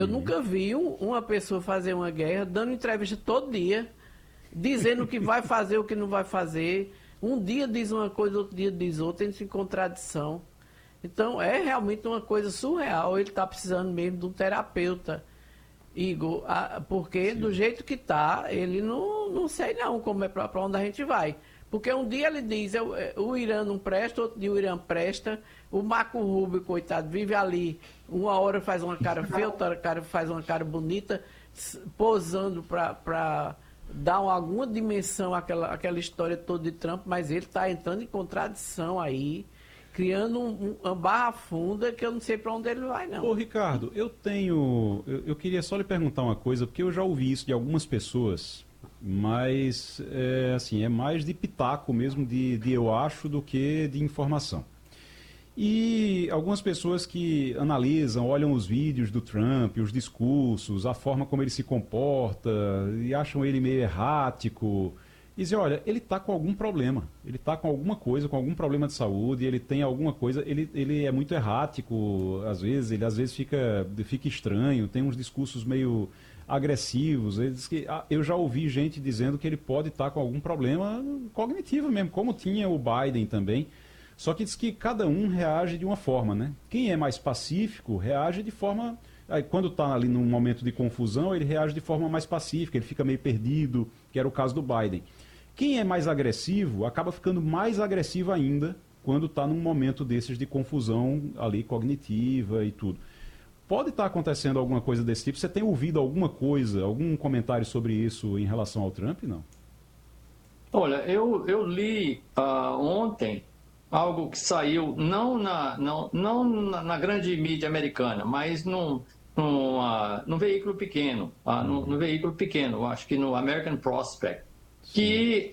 Eu nunca vi uma pessoa fazer uma guerra dando entrevista todo dia, dizendo o que vai fazer, o que não vai fazer. Um dia diz uma coisa, outro dia diz outra, entra em contradição. Então, é realmente uma coisa surreal. Ele está precisando mesmo de um terapeuta, Igor, porque do jeito que está, ele não sei não como é para onde a gente vai. Porque um dia ele diz, o Irã não presta, outro dia o Irã presta, o Marco Rubio, coitado, vive ali, uma hora faz uma cara feia, outra hora faz uma cara bonita, posando para dar alguma dimensão àquela história toda de Trump, mas ele está entrando em contradição aí, criando uma barra funda que eu não sei para onde ele vai, não. Ô, Ricardo, eu queria só lhe perguntar uma coisa, porque eu já ouvi isso de algumas pessoas, mas assim, é mais de pitaco mesmo, de eu acho, do que de informação. E algumas pessoas que analisam, olham os vídeos do Trump, os discursos, a forma como ele se comporta, e acham ele meio errático, e dizem, olha, ele está com algum problema, ele está com alguma coisa, com algum problema de saúde, ele tem alguma coisa, ele é muito errático, às vezes, ele às vezes fica estranho, tem uns discursos meio agressivos. Eu já ouvi gente dizendo que ele pode estar com algum problema cognitivo mesmo, como tinha o Biden também. Só que diz que cada um reage de uma forma, né? Quem é mais pacífico reage de forma... Quando está ali num momento de confusão, ele reage de forma mais pacífica, ele fica meio perdido, que era o caso do Biden. Quem é mais agressivo acaba ficando mais agressivo ainda quando está num momento desses de confusão ali cognitiva e tudo. Pode estar acontecendo alguma coisa desse tipo? Você tem ouvido alguma coisa, algum comentário sobre isso em relação ao Trump, não? Olha, eu li ontem algo que saiu não na grande mídia americana, mas num veículo pequeno, no veículo pequeno, acho que no American Prospect, que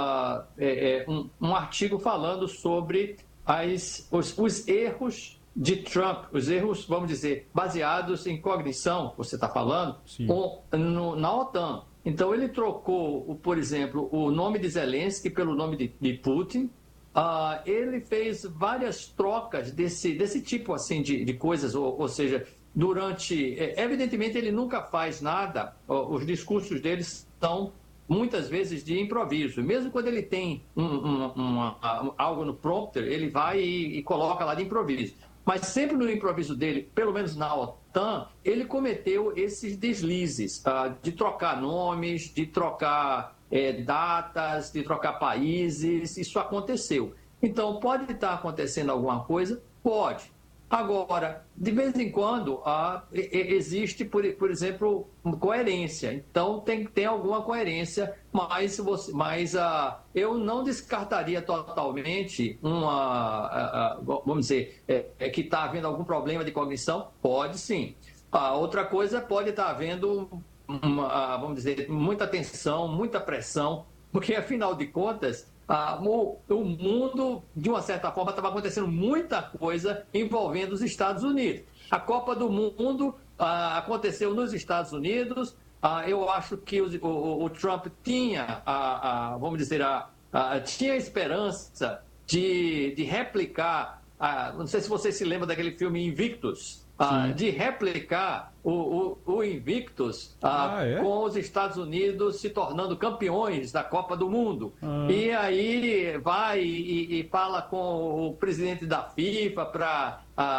um artigo falando sobre os erros de Trump, os erros, vamos dizer, baseados em cognição, você está falando, na OTAN. Então, ele trocou, por exemplo, o nome de Zelensky pelo nome de Putin. Ele fez várias trocas desse tipo assim, de coisas, ou seja, evidentemente, ele nunca faz nada, os discursos dele são muitas vezes de improviso. Mesmo quando ele tem algo no prompter, ele vai e coloca lá de improviso. Mas sempre no improviso dele, pelo menos na OTAN, ele cometeu esses deslizes de trocar nomes, de trocar datas, de trocar países. Isso aconteceu. Então, pode estar acontecendo alguma coisa? Pode. Agora, de vez em quando, existe, por exemplo, coerência. Então, tem alguma coerência, mas eu não descartaria totalmente vamos dizer, que está havendo algum problema de cognição. Pode sim. Outra coisa, pode estar havendo, vamos dizer, muita tensão, muita pressão, porque, afinal de contas, o mundo, de uma certa forma, estava acontecendo muita coisa envolvendo os Estados Unidos. A Copa do Mundo aconteceu nos Estados Unidos. Eu acho que o Trump tinha, vamos dizer, tinha esperança de replicar, não sei se você se lembra daquele filme Invictus, de replicar o Invictus com os Estados Unidos se tornando campeões da Copa do Mundo. E aí vai e fala com o presidente da FIFA para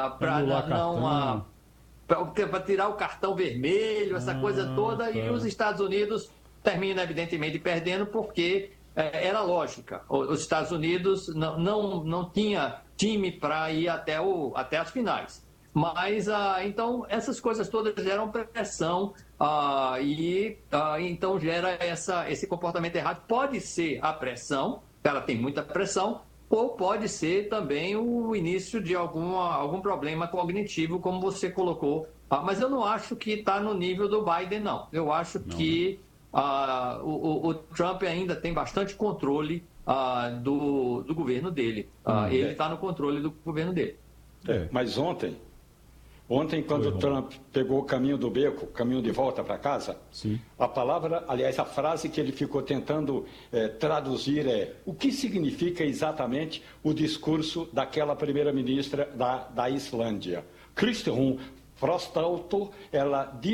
tirar o cartão vermelho, essa coisa toda, e os Estados Unidos terminam, evidentemente, perdendo, porque era lógica. Os Estados Unidos não tinha time para ir até as finais. Mas, então, essas coisas todas geram pressão então gera esse comportamento errado. Pode ser a pressão, ela tem muita pressão, ou pode ser também o início de algum problema cognitivo, como você colocou. Mas eu não acho que está no nível do Biden, não. Eu acho que o Trump ainda tem bastante controle do governo dele. Ele está no controle do governo dele. Mas ontem, quando o Trump pegou o caminho do beco, o caminho de volta para casa, a palavra, aliás, a frase que ele ficou tentando traduzir o que significa exatamente o discurso daquela primeira-ministra da Islândia. Kristerum Frost Auto, ela